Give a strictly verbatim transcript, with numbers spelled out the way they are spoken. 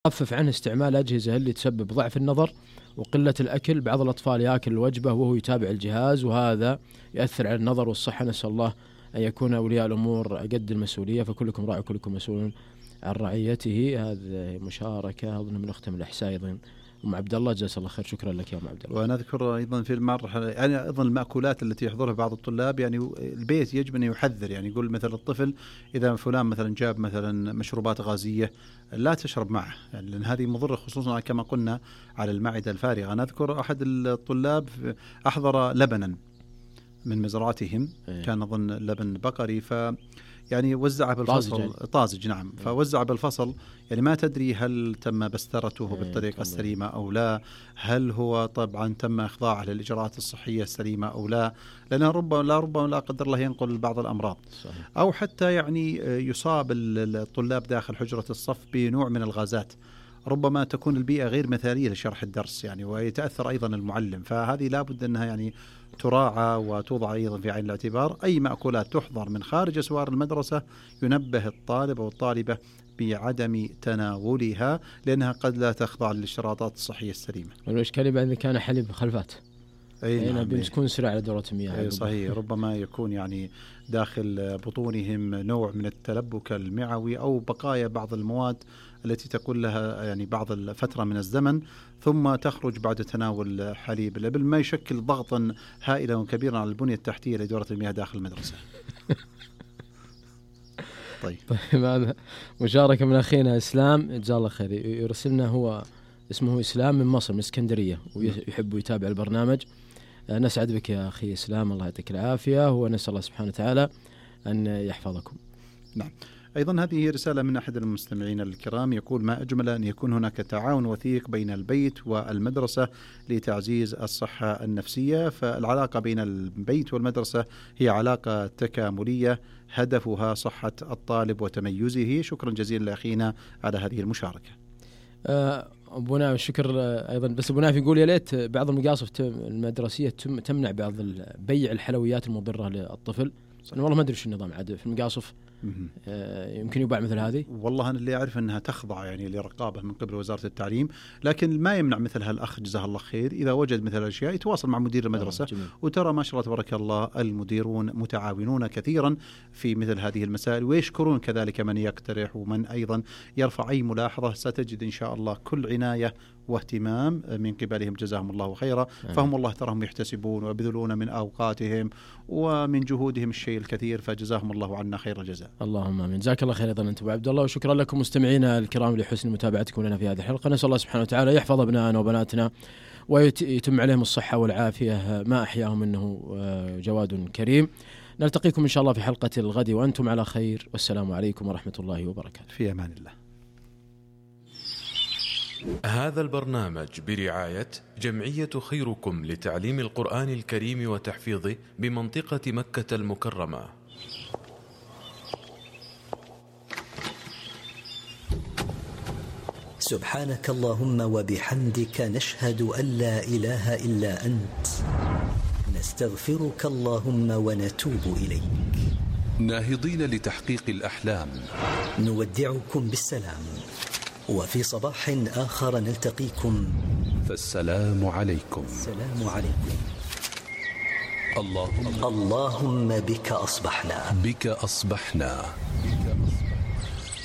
خفف عنه استعمال أجهزة اللي تسبب ضعف النظر وقلة الأكل. بعض الأطفال يأكل الوجبة وهو يتابع الجهاز، وهذا يأثر على النظر والصحة. نسأل الله أن يكون أولياء الأمور قد المسؤولية، فكلكم راع وكلكم مسؤول عن رعيته. هذه مشاركة أظن من أختم الأحساء أيضا أم عبد الله، جزاك الله خير. شكرا لك يا أم عبد الله. ونذكر أيضا في المرحلة يعني أيضا المأكولات التي يحضرها بعض الطلاب، يعني البيت يجب أن يحذر، يعني يقول مثلا الطفل إذا فلان مثلا جاب مثلا مشروبات غازية لا تشرب معه، يعني لأن هذه مضرة خصوصا كما قلنا على المعدة الفارغة. نذكر أحد الطلاب أحضر لبنا من مزرعتهم، كان أظن لبن بقري، ف يعني وزع بالفصل طازج، نعم، فوزع بالفصل، يعني ما تدري هل تم بسترته بالطريقة السليمة أو لا، هل هو طبعا تم إخضاعه للإجراءات الصحية السليمة أو لا، لأنها ربما لا ربما لا قدر الله ينقل بعض الأمراض. صحيح. أو حتى يعني يصاب الطلاب داخل حجرة الصف بنوع من الغازات، ربما تكون البيئة غير مثالية لشرح الدرس يعني، ويتأثر أيضا المعلم، فهذه لا بد أنها يعني تراعى وتوضع أيضا في عين الاعتبار. أي مأكولات تحضر من خارج أسوار المدرسة ينبه الطالب أو الطالبة بعدم تناولها، لأنها قد لا تخضع للاشتراطات الصحية السليمة. والإشكالية بعد كان حليب خلفات، أي نعم، بتكون سرعة على دورة المياه. أي صحيح، ربما يكون يعني داخل بطونهم نوع من التلبك المعوي أو بقايا بعض المواد التي تكون لها يعني بعض الفترة من الزمن، ثم تخرج بعد تناول حليب اللبن، ما يشكل ضغطا هائلا وكبيرا على البنية التحتية لدورة المياه داخل المدرسة. طيب طيب هذا مشاركة من أخينا إسلام، جزاه الله خير، يرسلنا هو اسمه إسلام من مصر من اسكندرية، ويحب يتابع البرنامج. نسعد بك يا أخي إسلام، الله يعطيك العافية، ونسأل الله سبحانه وتعالى أن يحفظكم. نعم. أيضا هذه رسالة من أحد المستمعين الكرام، يقول: ما أجمل أن يكون هناك تعاون وثيق بين البيت والمدرسة لتعزيز الصحة النفسية. فالعلاقة بين البيت والمدرسة هي علاقة تكاملية هدفها صحة الطالب وتميزه. شكرا جزيلا لأخينا على هذه المشاركة. أبو نايف شكر أيضا، بس أبو نايف يقول يا ليت بعض المقاصف المدرسية تمنع بعض بيع الحلويات المضرة للطفل. أنا والله ما أدري شو النظام عاد في المقاصف، يمكن يباع مثل هذه. والله أنا اللي أعرف أنها تخضع يعني لرقابة من قبل وزارة التعليم، لكن ما يمنع مثل هالأخ جزاه الله خير إذا وجد مثل الأشياء يتواصل مع مدير المدرسة. وترى ما شاء الله تبارك الله المديرون متعاونون كثيرا في مثل هذه المسائل، ويشكرون كذلك من يقترح ومن أيضا يرفع أي ملاحظة. ستجد إن شاء الله كل عناية واهتمام من قبلهم جزاهم الله خيرا. فهم والله تراهم يحتسبون ويبذلون من أوقاتهم ومن جهودهم الشيء الكثير، فجزاهم الله عنا خير الجزاء. اللهم آمين. جزاك الله خير أيضا أنت أبو عبد الله، وشكرا لكم مستمعينا الكرام لحسن متابعتكم لنا في هذه الحلقة. نسأل الله سبحانه وتعالى يحفظ أبنائنا وبناتنا ويتم عليهم الصحة والعافية ما أحياهم، إنه جواد كريم. نلتقيكم إن شاء الله في حلقة الغد وأنتم على خير، والسلام عليكم ورحمة الله وبركاته. في أمان الله. هذا البرنامج برعاية جمعية خيركم لتعليم القرآن الكريم وتحفيظه بمنطقة مكة المكرمة. سبحانك اللهم وبحمدك، نشهد أن لا إله إلا أنت، نستغفرك اللهم ونتوب إليك. ناهضين لتحقيق الأحلام، نودعكم بالسلام، وفي صباح آخر نلتقيكم، فالسلام عليكم. السلام عليكم. اللهم اللهم بك أصبحنا بك أصبحنا